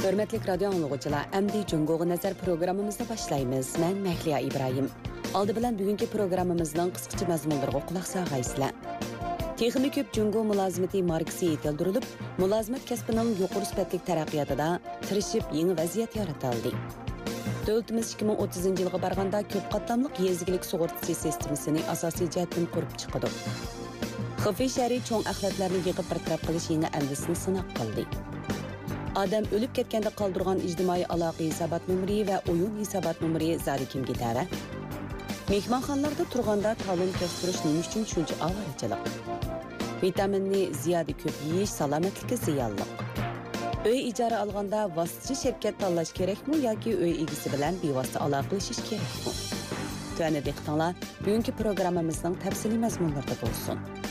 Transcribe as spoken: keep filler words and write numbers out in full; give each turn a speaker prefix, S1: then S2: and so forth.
S1: Hörmətli radio anlıqçılar, əmdi Cungo'ğa nəzər proqramımızda başlayımız. Mən Məhliya İbrahim. Aldı bilən bugünkü proqramımızdan qısqıcı məzmunlarına qulaq sağaysızlar. Texmi köp Cungo mülazimati markası yetildirilib, mülazimat kəsbinin yuqori sifatli taraqqiyotida tirishib yeni vaziyat yaratildi. Dövlətimiz ikki ming o'ttizinchi yilga barganda ko'p qatlamliq yezgilik sug'urtasi sistemasini asosiy jihatdan qurib chiqdi. Xafiy shariy cho'ng axlatlarni yig'ib bartaraf qilish yangi andisini sinab qildi. Adam ölüp ketganda qoldirgan ijtimoiy aloqa hisobot numeri va o'yin hisobot numeri zari kimga tara? Mehmonxonalarda turganda talon kastirish nima uchun shuncha avarichilik? Vitaminni ziyoda ko'p yeyish salomatlikka ziyonli. Uy ijara olganda vositachi shirkat tanlash kerakmi yoki uy egasi bilan bevosita aloqalashish kerakmi? Tuani diqqatlar, bugungi programmamizning tafsiliy mazmunlarida bo'lsin.